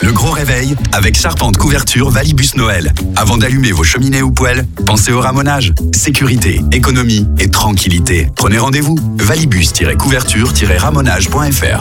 Le gros réveil avec charpente couverture Valibus Noël. Avant d'allumer vos cheminées ou poêles, pensez au ramonage. Sécurité, économie et tranquillité. Prenez rendez-vous. Valibus-couverture-ramonage.fr.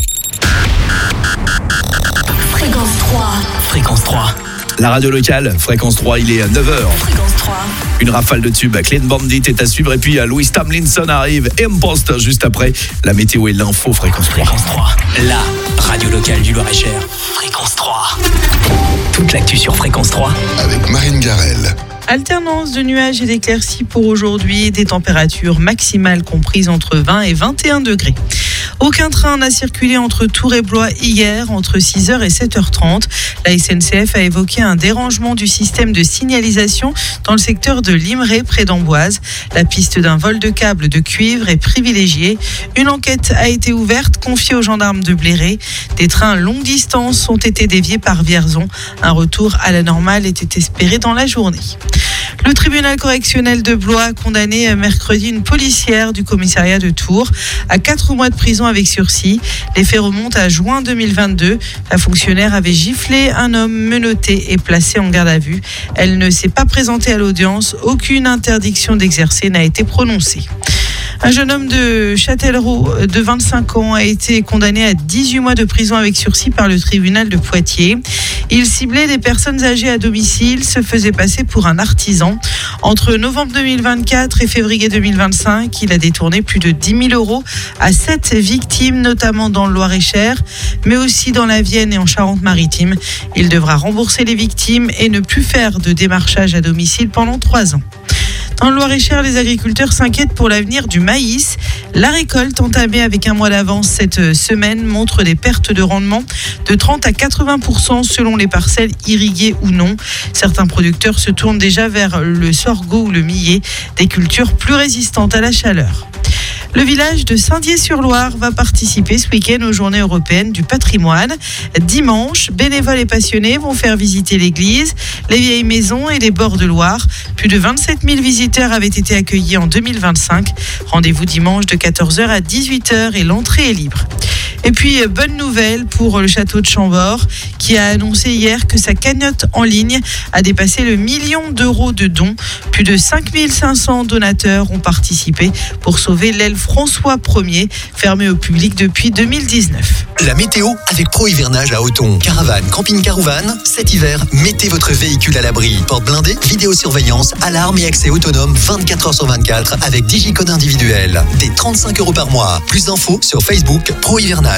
Fréquence 3. Fréquence 3. La radio locale, Fréquence 3, il est à 9h. Fréquence 3. Une rafale de tubes, Clean Bandit est à suivre et puis Louis Tomlinson arrive et on poste juste après la météo et l'info Fréquence 3. Fréquence 3, la radio locale du Loir-et-Cher. Fréquence 3. Toute l'actu sur Fréquence 3 avec Marine Garel. Alternance de nuages et d'éclaircies pour aujourd'hui, des températures maximales comprises entre 20 et 21 degrés. Aucun train n'a circulé entre Tours et Blois hier entre 6h et 7h30. La SNCF a évoqué un dérangement du système de signalisation dans le secteur de Limeray près d'Amboise. La piste d'un vol de câble de cuivre est privilégiée. Une enquête a été ouverte, confiée aux gendarmes de Bléré. Des trains longue distance ont été déviés par Vierzon. Un retour à la normale était espéré dans la journée. Le tribunal correctionnel de Blois a condamné mercredi une policière du commissariat de Tours à 4 mois de prison avec sursis. Les faits remontent à juin 2022. La fonctionnaire avait giflé un homme menotté et placé en garde à vue. Elle ne s'est pas présentée à l'audience. Aucune interdiction d'exercer n'a été prononcée. Un jeune homme de Châtellerault de 25 ans a été condamné à 18 mois de prison avec sursis par le tribunal de Poitiers. Il ciblait des personnes âgées à domicile, se faisait passer pour un artisan. Entre novembre 2024 et février 2025, il a détourné plus de 10 000 euros à 7 victimes, notamment dans le Loir-et-Cher, mais aussi dans la Vienne et en Charente-Maritime. Il devra rembourser les victimes et ne plus faire de démarchage à domicile pendant 3 ans. Dans le Loir-et-Cher, les agriculteurs s'inquiètent pour l'avenir du maïs. La récolte, entamée avec un mois d'avance cette semaine, montre des pertes de rendement de 30 à 80% selon les parcelles irriguées ou non. Certains producteurs se tournent déjà vers le sorgho ou le millet, des cultures plus résistantes à la chaleur. Le village de Saint-Dié-sur-Loire va participer ce week-end aux Journées européennes du patrimoine. Dimanche, bénévoles et passionnés vont faire visiter l'église, les vieilles maisons et les bords de Loire. Plus de 27 000 visiteurs avaient été accueillis en 2025. Rendez-vous dimanche de 14h à 18h et l'entrée est libre. Et puis, bonne nouvelle pour le château de Chambord qui a annoncé hier que sa cagnotte en ligne a dépassé le 1 million d'euros de dons. Plus de 5 500 donateurs ont participé pour sauver l'aile François Ier, fermée au public depuis 2019. La météo avec Pro Hivernage à Othon. Caravane, camping-car ou van, cet hiver, mettez votre véhicule à l'abri. Porte blindée, vidéosurveillance, alarme et accès autonome 24h sur 24 avec digicode individuel. Des 35 € par mois. Plus d'infos sur Facebook Pro Hivernage.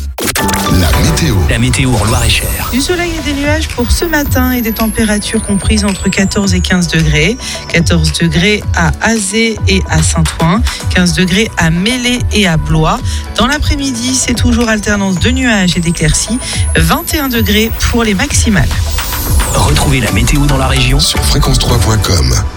La météo. La météo en Loir-et-Cher. Du soleil et des nuages pour ce matin et des températures comprises entre 14 et 15 degrés. 14 degrés à Azé et à Saint-Ouen. 15 degrés à Mélé et à Blois. Dans l'après-midi, c'est toujours alternance de nuages et d'éclaircies. 21 degrés pour les maximales. Retrouvez la météo dans la région Sur fréquence3.com.